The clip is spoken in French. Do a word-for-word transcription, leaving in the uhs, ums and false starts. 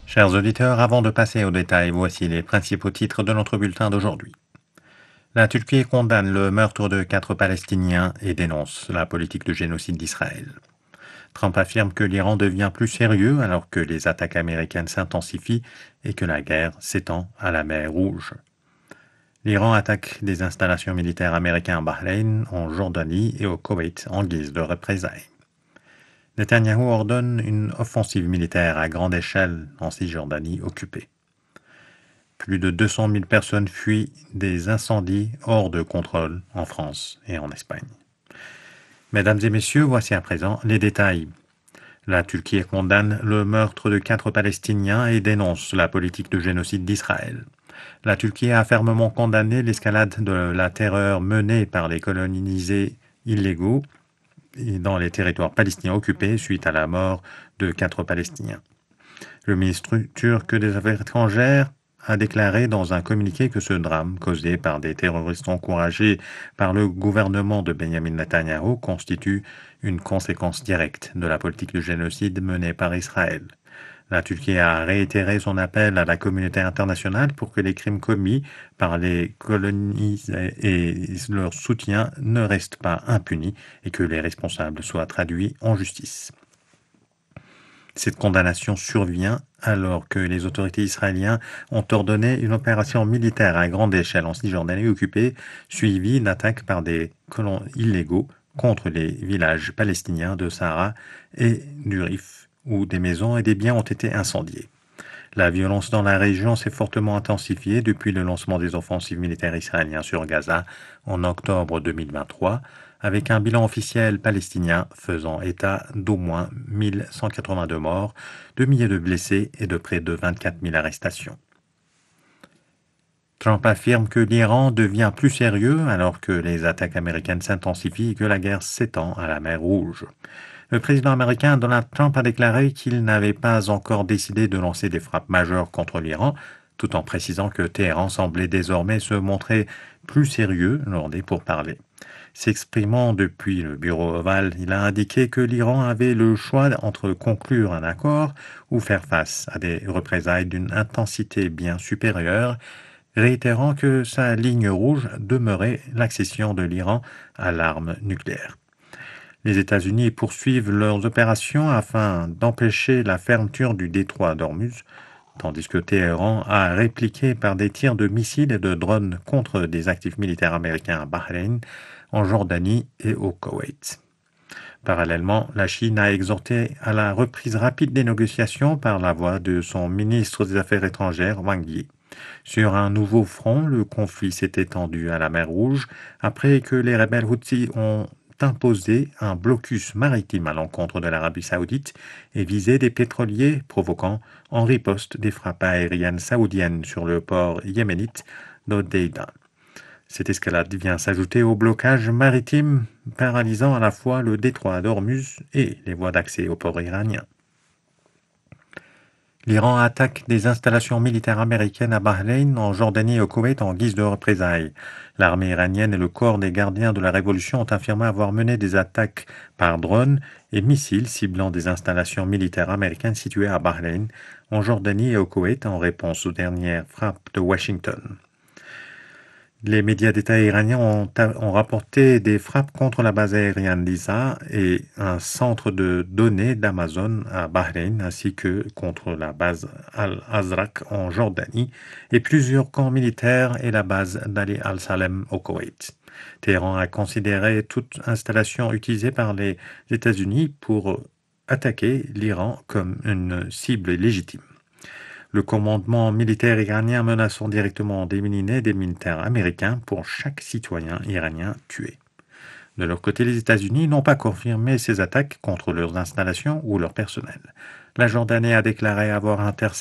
Chers auditeurs, avant de passer aux détails, voici les principaux titres de notre bulletin d'aujourd'hui. La Turquie condamne le meurtre de quatre Palestiniens et dénonce la politique de génocide d'Israël. Trump affirme que l'Iran devient plus sérieux alors que les attaques américaines s'intensifient et que la guerre s'étend à la mer Rouge. L'Iran attaque des installations militaires américaines à Bahreïn, en Jordanie et au Koweït en guise de représailles. Netanyahou ordonne une offensive militaire à grande échelle en Cisjordanie occupée. Plus de deux cent mille personnes fuient des incendies hors de contrôle en France et en Espagne. Mesdames et messieurs, voici à présent les détails. La Turquie condamne le meurtre de quatre Palestiniens et dénonce la politique de génocide d'Israël. La Turquie a fermement condamné l'escalade de la terreur menée par les colonisés illégaux dans les territoires palestiniens occupés suite à la mort de quatre Palestiniens. Le ministre turc des Affaires étrangères a déclaré dans un communiqué que ce drame, causé par des terroristes encouragés par le gouvernement de Benjamin Netanyahou, constitue une conséquence directe de la politique de génocide menée par Israël. La Turquie a réitéré son appel à la communauté internationale pour que les crimes commis par les colonisés et leur soutien ne restent pas impunis et que les responsables soient traduits en justice. Cette condamnation survient alors que les autorités israéliennes ont ordonné une opération militaire à grande échelle en Cisjordanie occupée, suivie d'attaques par des colons illégaux contre les villages palestiniens de Sara et du Rif, où des maisons et des biens ont été incendiés. La violence dans la région s'est fortement intensifiée depuis le lancement des offensives militaires israéliennes sur Gaza en octobre deux mille vingt-trois, avec un bilan officiel palestinien faisant état d'au moins mille cent quatre-vingt-deux morts, de milliers de blessés et de près de vingt-quatre mille arrestations. Trump affirme que l'Iran devient plus sérieux alors que les attaques américaines s'intensifient et que la guerre s'étend à la mer Rouge. Le président américain Donald Trump a déclaré qu'il n'avait pas encore décidé de lancer des frappes majeures contre l'Iran, tout en précisant que Téhéran semblait désormais se montrer plus sérieux lors des pourparlers. S'exprimant depuis le bureau ovale, il a indiqué que l'Iran avait le choix entre conclure un accord ou faire face à des représailles d'une intensité bien supérieure, réitérant que sa ligne rouge demeurait l'accession de l'Iran à l'arme nucléaire. Les États-Unis poursuivent leurs opérations afin d'empêcher la fermeture du détroit d'Ormuz, tandis que Téhéran a répliqué par des tirs de missiles et de drones contre des actifs militaires américains à Bahreïn, en Jordanie et au Koweït. Parallèlement, la Chine a exhorté à la reprise rapide des négociations par la voix de son ministre des Affaires étrangères, Wang Yi. Sur un nouveau front, le conflit s'est étendu à la mer Rouge après que les rebelles Houthis ont imposé un blocus maritime à l'encontre de l'Arabie saoudite et visé des pétroliers, provoquant en riposte des frappes aériennes saoudiennes sur le port yéménite d'Hodeïda. Cette escalade vient s'ajouter au blocage maritime paralysant à la fois le détroit d'Ormuz et les voies d'accès au port iranien. L'Iran attaque des installations militaires américaines à Bahreïn, en Jordanie et au Koweït en guise de représailles. L'armée iranienne et le corps des gardiens de la révolution ont affirmé avoir mené des attaques par drone et missiles ciblant des installations militaires américaines situées à Bahreïn, en Jordanie et au Koweït en réponse aux dernières frappes de Washington. Les médias d'État iraniens ont, ont rapporté des frappes contre la base aérienne d'Isa et un centre de données d'Amazon à Bahreïn, ainsi que contre la base Al-Azraq en Jordanie et plusieurs camps militaires et la base d'Ali al-Salem au Koweït. Téhéran a considéré toute installation utilisée par les États-Unis pour attaquer l'Iran comme une cible légitime. Le commandement militaire iranien menaçant directement d'éliminer des militaires américains pour chaque citoyen iranien tué. De leur côté, les États-Unis n'ont pas confirmé ces attaques contre leurs installations ou leur personnel. La Jordanie a déclaré avoir intercepté